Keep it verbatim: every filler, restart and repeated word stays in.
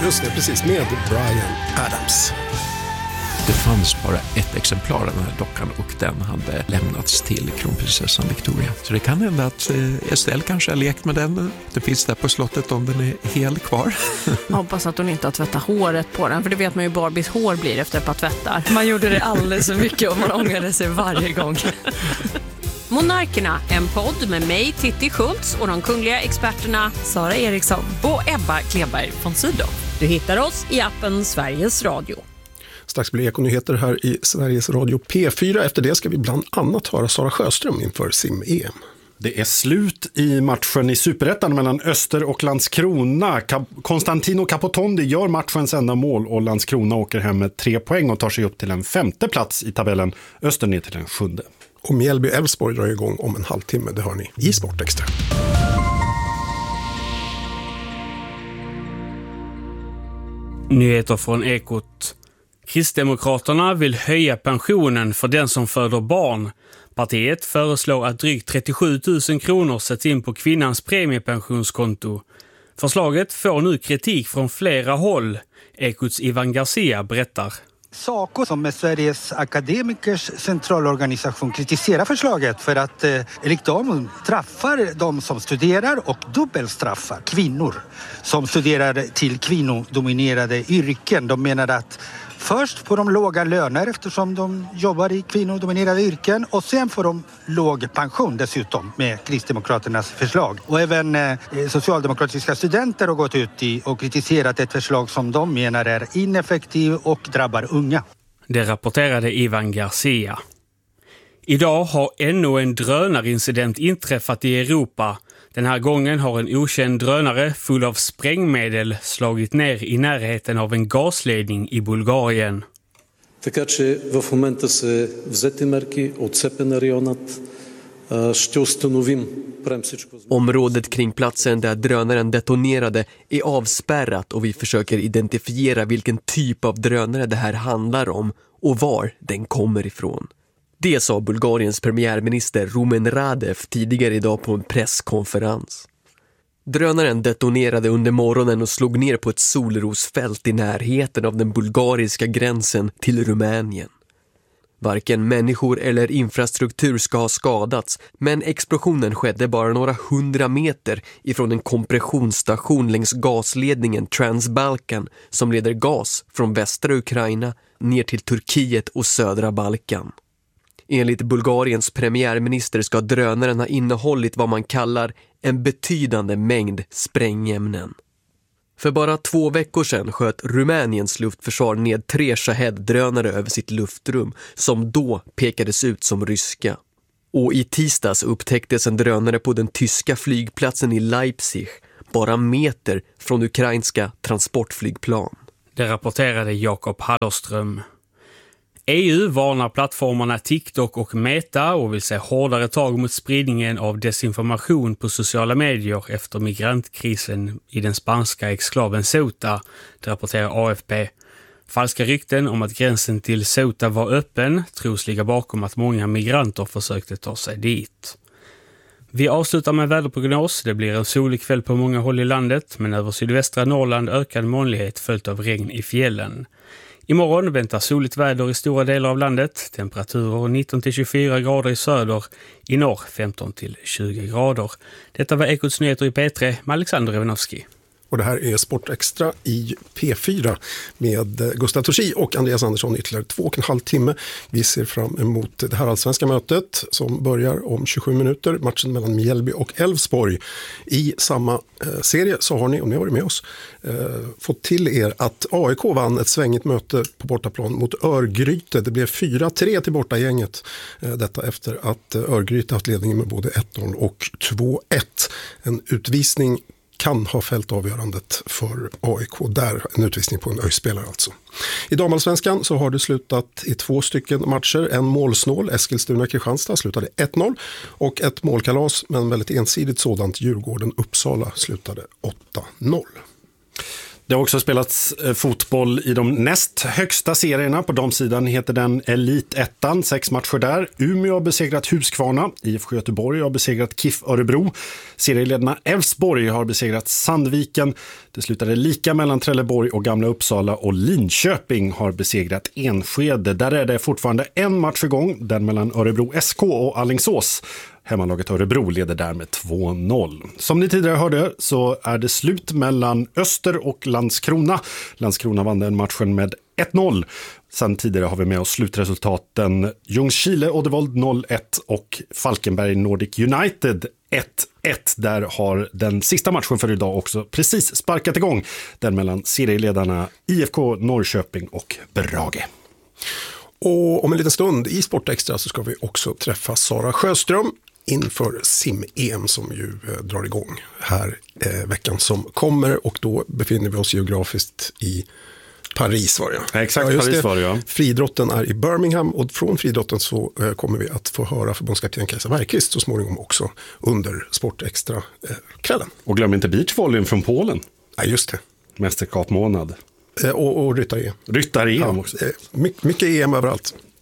Just det, precis, med Bryan Adams. Det fanns bara ett exemplar av den här dockan och den hade lämnats till kronprinsessan Victoria. Så det kan hända att Estelle kanske har lekt med den. Det finns där på slottet om den är helt kvar. Jag hoppas att hon inte har tvättat håret på den, för det vet man ju Barbies hår blir efter ett par tvättar. Man gjorde det alldeles så mycket och man ångrade sig varje gång. Monarkerna, en podd med mig, Titti Schultz, och de kungliga experterna Sara Eriksson och Ebba Kleberg von Sydow. Du hittar oss i appen Sveriges Radio. Strax blir Ekonyheter här i Sveriges Radio P fyra. Efter det ska vi bland annat höra Sara Sjöström inför sim-E M. Det är slut i matchen i Superettan mellan Öster och Landskrona. Konstantino Capotondi gör matchens enda mål och Landskrona åker hem med tre poäng och tar sig upp till en femte plats i tabellen. Öster ner till en sjunde. Och Mjällby Elfsborg drar igång om en halvtimme, det hör ni i Sportextra. Nyheter från Ekot. Kristdemokraterna vill höja pensionen för den som föder barn. Partiet föreslår att drygt trettiosju tusen kronor sätts in på kvinnans premiepensionskonto. Förslaget får nu kritik från flera håll. Ekots Ivan Garcia berättar. SACO, som är Sveriges akademikers centralorganisation, kritiserar förslaget för att eh, Elikdom straffar de som studerar och dubbelstraffar kvinnor som studerar till kvinnodominerade yrken. De menar att först får de låga löner eftersom de jobbar i kvinnodominerade yrken och sen får de låg pension dessutom med Kristdemokraternas förslag. Och även eh, socialdemokratiska studenter har gått ut i och kritiserat ett förslag som de menar är ineffektiv och drabbar unga. Det rapporterade Ivan Garcia. Idag har ännu en drönarincident inträffat i Europa. Den här gången har en okänd drönare full av sprängmedel slagit ner i närheten av en gasledning i Bulgarien. Така че в момента се взети мерки, отцепен е районът, ще установим. Området kring platsen där drönaren detonerade är avspärrat och vi försöker identifiera vilken typ av drönare det här handlar om och var den kommer ifrån. Det sa Bulgariens premiärminister Rumen Radev tidigare idag på en presskonferens. Drönaren detonerade under morgonen och slog ner på ett solrosfält i närheten av den bulgariska gränsen till Rumänien. Varken människor eller infrastruktur ska ha skadats, men explosionen skedde bara några hundra meter ifrån en kompressionsstation längs gasledningen Transbalkan som leder gas från västra Ukraina ner till Turkiet och södra Balkan. Enligt Bulgariens premiärminister ska drönaren ha innehållit vad man kallar en betydande mängd sprängämnen. För bara två veckor sedan sköt Rumäniens luftförsvar ned tre Shahed-drönare över sitt luftrum som då pekades ut som ryska. Och i tisdags upptäcktes en drönare på den tyska flygplatsen i Leipzig, bara meter från ukrainska transportflygplan. Det rapporterade Jakob Hallerström. E U varnar plattformarna TikTok och Meta och vill se hårdare tag mot spridningen av desinformation på sociala medier efter migrantkrisen i den spanska exklaven Ceuta, det rapporterar A F P. Falska rykten om att gränsen till Ceuta var öppen tros ligga bakom att många migranter försökte ta sig dit. Vi avslutar med väderprognos. Det blir en solig kväll på många håll i landet, men över sydvästra Norrland ökad molnighet följt av regn i fjällen. Imorgon väntar soligt väder i stora delar av landet. Temperaturer nitton till tjugofyra grader i söder, i norr femton till tjugo grader. Detta var Ekots nyheter i P tre med Alexander Evanovski. Och det här är Sportextra i P fyra med Gustav Torsi och Andreas Andersson ytterligare två och en halv timme. Vi ser fram emot det här allsvenska mötet som börjar om tjugosju minuter. Matchen mellan Mjällby och Elfsborg. I samma eh, serie så har ni, om ni har varit med oss, eh, fått till er att A I K vann ett svängigt möte på bortaplan mot Örgryte. Det blev fyra tre till bortagänget. Eh, detta efter att Örgryte haft ledningen med både ett noll och två ett. En utvisning kan ha fällt avgörandet för A I K. Där en utvisning på en öjspelare alltså. I damallsvenskan så har det slutat i två stycken matcher. En målsnål, Eskilstuna-Kristianstad slutade ett noll och ett målkalas, men väldigt ensidigt sådant, Djurgården-Uppsala slutade åtta noll. Det har också spelats fotboll i de näst högsta serierna. På damsidan heter den Elitettan, sex matcher där. Umeå har besegrat Huskvarna, I F K Göteborg har besegrat K I F Örebro. Serieledarna Elfsborg har besegrat Sandviken. Det slutade lika mellan Trelleborg och Gamla Uppsala, och Linköping har besegrat Enskede. Där är det fortfarande en match igång, den mellan Örebro S K och Alingsås. Hemmalaget Örebro leder där med två noll. Som ni tidigare hörde så är det slut mellan Öster och Landskrona. Landskrona vann den matchen med ett noll. Sen tidigare har vi med oss slutresultaten Ljungskile Oddevold noll ett och Falkenberg Nordic United ett ett. Där har den sista matchen för idag också precis sparkat igång. Den mellan serieledarna I F K Norrköping och Brage. Och om en liten stund i Sportextra så ska vi också träffa Sara Sjöström inför sim-E M som ju eh, drar igång här eh, veckan som kommer, och då befinner vi oss geografiskt i Paris var det. Ja, exakt, ja, Paris det. var det, ja. Friidrotten är i Birmingham, och från friidrotten så eh, kommer vi att få höra förbundskapten Kajsa Bergqvist så småningom också under Sportextra eh, kvällen. Och glöm inte beachvolleyn från Polen. Ja, just det. Mästerskap månad. Eh, och och ryttar-E M. Ryttar-E M ja, också. Eh, mycket, mycket E M överallt.